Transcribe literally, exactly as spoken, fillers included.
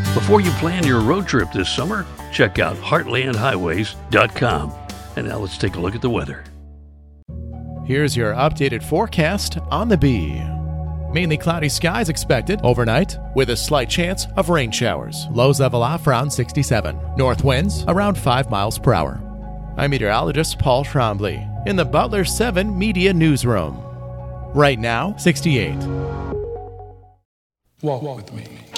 Before you plan your road trip this summer, check out heartland highways dot com. And now let's take a look at the weather. Here's your updated forecast on the Bee. Mainly cloudy skies expected overnight with a slight chance of rain showers. Lows level off around sixty-seven. North winds around five miles per hour. I'm meteorologist Paul Trombley in the Butler seven Media Newsroom. Right now, sixty-eight. Walk with me.